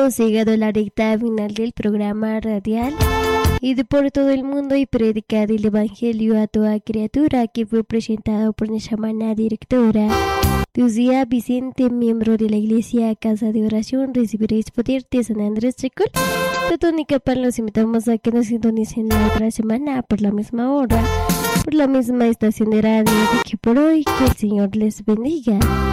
hemos llegado a la recta final del programa radial y por todo el mundo y predicar el evangelio a toda criatura, que fue presentado por nuestra hermana directora Lucía Vicente, miembro de la Iglesia Casa de Oración. Recibiréis poder de San Andrés Chicol. Tónica Pan, los invitamos a que nos sintonicen la otra semana por la misma hora, por la misma estación de radio. De que por hoy, que el Señor les bendiga.